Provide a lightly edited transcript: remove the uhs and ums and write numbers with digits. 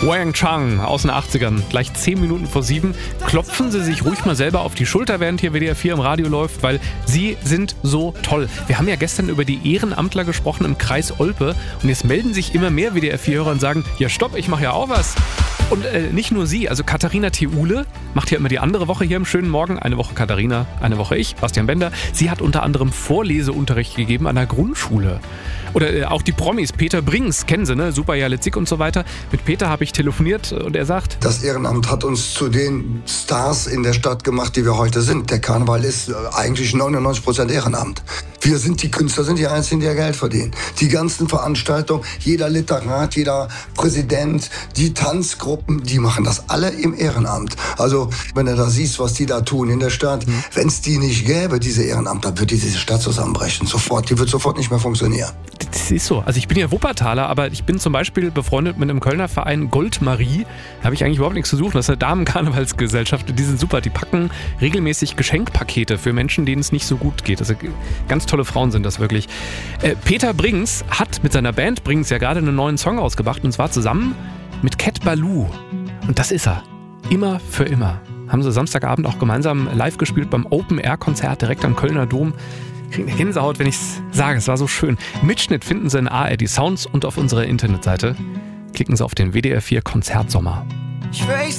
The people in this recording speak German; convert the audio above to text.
Wang Chang aus den 80ern, gleich 10 Minuten vor 7. Klopfen Sie sich ruhig mal selber auf die Schulter, während hier WDR 4 im Radio läuft, weil Sie sind so toll. Wir haben ja gestern über die Ehrenamtler gesprochen im Kreis Olpe und jetzt melden sich immer mehr WDR 4-Hörer und sagen, ja stopp, ich mache ja auch was. Und nicht nur sie, also Katharina Theule macht ja immer die andere Woche hier im schönen Morgen. Eine Woche Katharina, eine Woche ich, Bastian Bender. Sie hat unter anderem Vorleseunterricht gegeben an der Grundschule. Oder auch die Promis, Peter Brings, kennen Sie, ne? Super Jale Zick und so weiter. Mit Peter habe ich telefoniert und er sagt: Das Ehrenamt hat uns zu den Stars in der Stadt gemacht, die wir heute sind. Der Karneval ist eigentlich 99% Ehrenamt. Wir sind die Künstler, sind die Einzigen, die ja Geld verdienen. Die ganzen Veranstaltungen, jeder Literat, jeder Präsident, die Tanzgruppen, die machen das alle im Ehrenamt. Also wenn du da siehst, was die da tun in der Stadt, wenn es die nicht gäbe, diese Ehrenamtler, würde diese Stadt zusammenbrechen. Sofort, die wird sofort nicht mehr funktionieren. Das ist so. Also ich bin ja Wuppertaler, aber ich bin zum Beispiel befreundet mit einem Kölner Verein Goldmarie. Da habe ich eigentlich überhaupt nichts zu suchen. Das ist eine Damenkarnevalsgesellschaft. Die sind super. Die packen regelmäßig Geschenkpakete für Menschen, denen es nicht so gut geht. Also ganz tolle Frauen sind das wirklich. Peter Brings hat mit seiner Band Brings ja gerade einen neuen Song rausgebracht. Und zwar zusammen mit Cat Ballou. Und das ist er. Immer für immer. Haben sie Samstagabend auch gemeinsam live gespielt beim Open-Air-Konzert direkt am Kölner Dom. Ich kriege eine Gänsehaut, wenn ich es sage. Es war so schön. Mitschnitt finden Sie in ARD Sounds und auf unserer Internetseite. Klicken Sie auf den WDR 4 Konzertsommer.